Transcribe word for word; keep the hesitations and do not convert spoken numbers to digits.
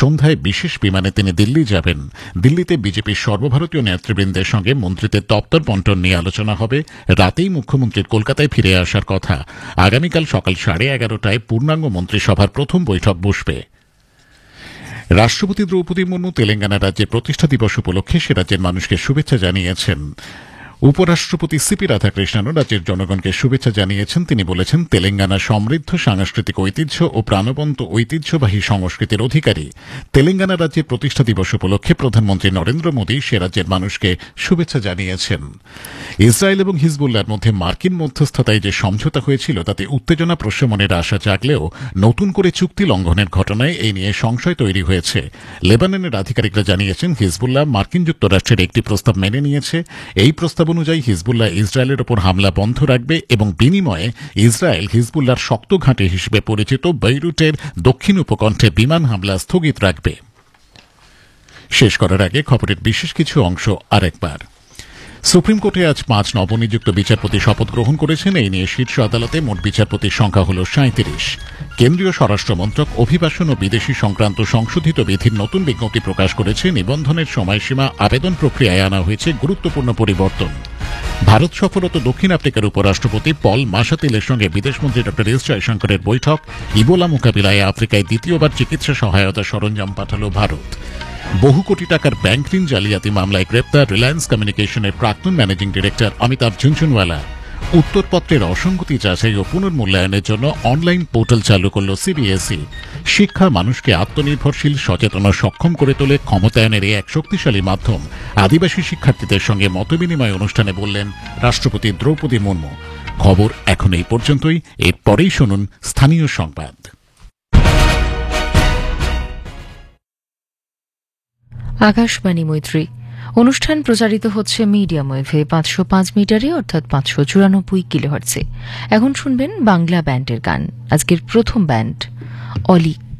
সন্ধ্যায় বিশেষ বিমানে তিনি দিল্লি যাবেন। দিল্লিতে বিজেপির সর্বভারতীয় নেতৃবৃন্দের সঙ্গে মন্ত্রীদের দপ্তর বন্টন নিয়ে আলোচনা হবে। রাতেই মুখ্যমন্ত্রীর কলকাতায় ফিরে আসার কথা। আগামীকাল সকাল সাড়ে এগারোটায় পূর্ণাঙ্গ মন্ত্রিসভার প্রথম বৈঠক বসবে। রাষ্ট্রপতি দ্রৌপদী মুর্মু তেলেঙ্গানা রাজ্যের প্রতিষ্ঠা দিবস উপলক্ষে সে রাজ্যের মানুষকে শুভেচ্ছা জানিয়েছেন। উপরাষ্ট্রপতি সিপি রাধাকৃষ্ণনও রাজ্যের জনগণকে শুভেচ্ছা জানিয়েছেন। তিনি বলেছেন, তেলেঙ্গানা সমৃদ্ধ সাংস্কৃতিক ঐতিহ্য ও প্রাণবন্ত ঐতিহ্যবাহী সংস্কৃতির অধিকারী। তেলেঙ্গানা রাজ্যের প্রতিষ্ঠা দিবস উপলক্ষে প্রধানমন্ত্রী নরেন্দ্র মোদী সে রাজ্যের মানুষকে শুভেচ্ছা জানিয়েছেন। ইসরায়েল এবং হিজবুল্লাহর মধ্যে মার্কিন মধ্যস্থতায় যে সমঝোতা হয়েছিল তাতে উত্তেজনা প্রশমনের আশা জাগলেও নতুন করে চুক্তি লঙ্ঘনের ঘটনায় এই নিয়ে সংশয় তৈরি হয়েছে। লেবাননের আধিকারিকরা জানিয়েছেন, হিজবুল্লাহ মার্কিন যুক্তরাষ্ট্রের একটি প্রস্তাব মেনে নিয়েছে। এই প্রস্তাব অনুযায়ী হিজবুল্লাহ ইসরায়েলের ওপর হামলা বন্ধ রাখবে এবং বিনিময়ে ইসরায়েল হিজবুল্লাহর শক্ত ঘাঁটি হিসেবে পরিচিত বেইরুটের দক্ষিণ উপকণ্ঠে বিমান হামলা স্থগিত রাখবে। শেষ করার আগে খবরের বিশেষ কিছু অংশ আরেকবার। সুপ্রিম কোর্টে আজ পাঁচ নবনিযুক্ত বিচারপতি শপথ গ্রহণ করেছেন। এই নিয়ে শীর্ষ আদালতে মোট বিচারপতির সংখ্যা হল সাঁইত্রিশ। কেন্দ্রীয় স্বরাষ্ট্রমন্ত্রক অভিবাসন ও বিদেশী সংক্রান্ত সংশোধিত বিধির নতুন বিজ্ঞপ্তি প্রকাশ করেছে। নিবন্ধনের সময়সীমা আবেদন প্রক্রিয়ায় আনা হয়েছে গুরুত্বপূর্ণ পরিবর্তন। ভারত সফররত দক্ষিণ আফ্রিকার উপরাষ্ট্রপতি পল মাসাতিলের সঙ্গে বিদেশমন্ত্রী ডক্টর এস জয়শঙ্করের বৈঠক। ইবোলা মোকাবিলায় আফ্রিকায় দ্বিতীয়বার চিকিৎসা সহায়তা সরঞ্জাম পাঠাল ভারত। বহু কোটি টাকার ব্যাংক ঋণ জালিয়াতি মামলায় গ্রেপ্তার রিলায়েন্স কমিউনিকেশনের প্রাক্তন ম্যানেজিং ডিরেক্টর অমিতাভ ঝুনঝুনওয়ালা। উত্তরপত্রের অসঙ্গতি যাচাই ও পুনর্মূল্যায়নের জন্য অনলাইন পোর্টাল চালু করল সিবিএসই। শিক্ষা মানুষকে আত্মনির্ভরশীল, সচেতন ও সক্ষম করে তোলে। ক্ষমতায়নের এক শক্তিশালী মাধ্যম। আদিবাসী শিক্ষার্থীদের সঙ্গে মতবিনিময় অনুষ্ঠানে বললেন রাষ্ট্রপতি দ্রৌপদী মুর্মু। খবর এখন এই পর্যন্তই। এরপরেই শুনুন স্থানীয় সংবাদ। আকাশবাণী মৈত্রী অনুষ্ঠান প্রচারিত হচ্ছে মিডিয়াম ওয়েভে পাঁচশো পাঁচ মিটারে অর্থাৎ পাঁচশো চুরানব্বই কিলোহার্টজে। এখন শুনবেন বাংলা ব্যান্ডের গান। আজকের প্রথম ব্যান্ড অলি।